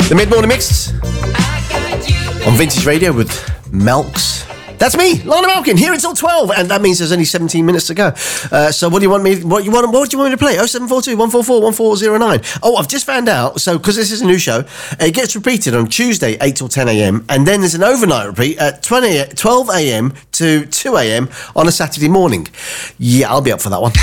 The Mid-Morning Mix on Vintage Radio with Melks. That's me, Lionel Malkin, here until 12, and that means there's only 17 minutes to go. So what do you want me to play? 0742 144 1409. Oh, I've just found out, so because this is a new show, it gets repeated on Tuesday 8 till 10 a.m, and then there's an overnight repeat at 12 a.m. to 2 a.m. on a Saturday morning. Yeah, I'll be up for that one.